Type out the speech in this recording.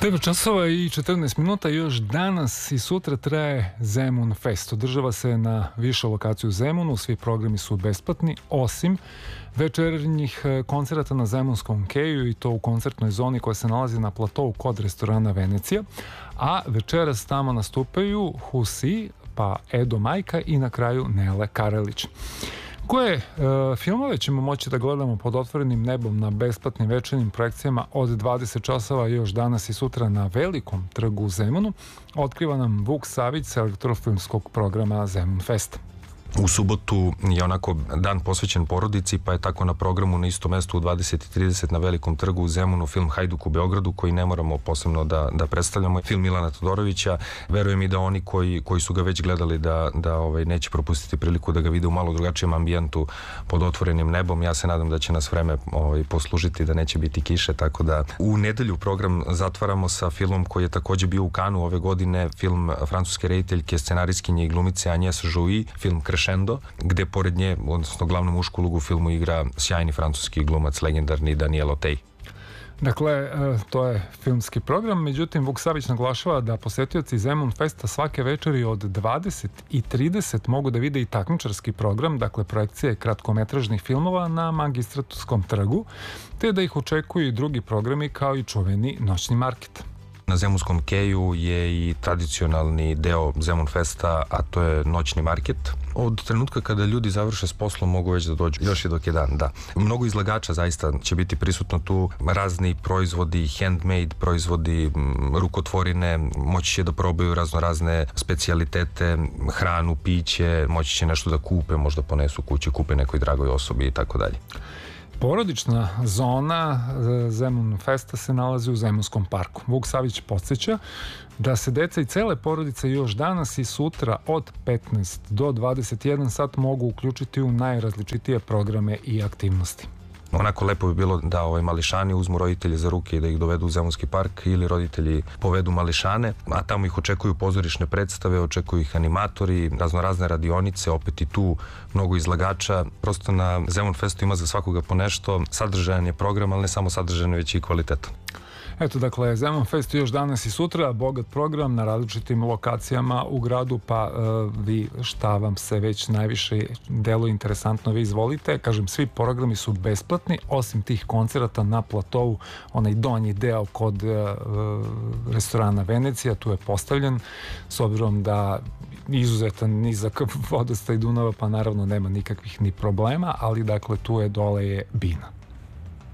9 časova i 14 minuta, još danas i sutra traje Zemun Fest. Održava se na više lokaciju u Zemunu, svi programi su besplatni, osim večernjih koncerata na Zemunskom keju i to u koncertnoj zoni koja se nalazi na platovu kod restorana Venecija, a večeras tamo nastupaju Husi, pa Edo Majka i na kraju Nele Karelić. Koje filmove ćemo moći da gledamo pod otvorenim nebom na besplatnim večernjim projekcijama od 20 časova još danas i sutra na Velikom trgu u Zemunu, otkriva nam Vuk Savić sa elektrofilmskog programa Zemun Fest. U subotu je onako dan posvećen porodici, pa je tako na programu na istom mestu u 20:30 na Velikom trgu u Zemunu film Hajduk u Beogradu, koji ne moramo posebno da predstavljamo. Film Milana Todorovića. Verujem i da oni koji su ga već gledali da neće propustiti priliku da ga vide u malo drugačijem ambijentu pod otvorenim nebom. Ja se nadam da će nas vreme poslužiti, da neće biti kiše, tako da u nedelju program zatvaramo sa filmom koji je takođe bio u Kanu ove godine, film francuske rediteljke, scenarijskinje i glumice Agnès Jouy, film Crescendo, gde pored nje, odnosno glavnu mušku ulogu u filmu igra sjajni francuski glumac, legendarni Daniel Auteuil. Dakle, to je filmski program, međutim Vuk Savić naglašava da posetioci Zemun Festa svake večeri od 20:30 mogu da vide i takmičarski program, dakle projekcije kratkometražnih filmova na Magistraturskom trgu, te da ih očekuju i drugi programi kao i čuveni noćni market. Na Zemunskom keju je i tradicionalni deo Zemun Festa, a to je noćni market. Od trenutka kada ljudi završe s poslom mogu već da dođu, još i dok je dan, da. Mnogo izlagača zaista će biti prisutno tu, razni proizvodi, handmade proizvodi, rukotvorine, moći će da probaju razne specijalitete, hranu, piće, moći će nešto da kupe, možda ponesu kući, kupe nekoj dragoj osobi i tako dalje. Porodična zona Zemun Festa se nalazi u Zemunskom parku. Vuk Savić podsjeća da se deca i cele porodice još danas i sutra od 15 do 21 sat mogu uključiti u najrazličitije programe i aktivnosti. Onako lepo bi bilo da mališani uzmu roditelje za ruke i da ih dovedu u Zemunski park ili roditelji povedu mališane, a tamo ih očekuju pozorišne predstave, očekuju ih animatori, razne radionice, opet i tu mnogo izlagača. Prosto na Zemun Festu ima za svakoga po nešto, sadržajan je program, ali ne samo sadržajan, već i kvalitetan. Eto, dakle, Zemun Fest još danas i sutra, bogat program na različitim lokacijama u gradu, pa vi šta vam se već najviše deluje interesantno, vi izvolite. Kažem, svi programi su besplatni, osim tih koncerata na platovu, onaj donji deo kod restorana Venecija, tu je postavljen, s obzirom da izuzetan nizak vodostaj Dunava, pa naravno nema nikakvih ni problema, ali dakle tu je dole je bina.